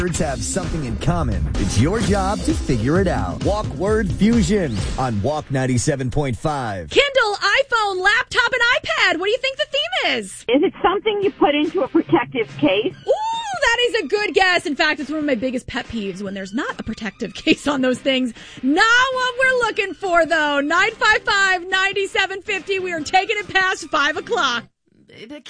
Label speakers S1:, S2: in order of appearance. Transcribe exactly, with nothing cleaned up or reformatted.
S1: words have something in common. It's your job to figure it out. Walk Word Fusion on Walk ninety-seven point five.
S2: Kindle, iPhone, laptop, and iPad. What do you think the theme is?
S3: Is it something you put into a protective case?
S2: Ooh, that is a good guess. In fact, it's one of my biggest pet peeves when there's not a protective case on those things. Not what we're looking for, though. nine five five, nine seven five zero. We are taking it past five o'clock.
S4: Baby,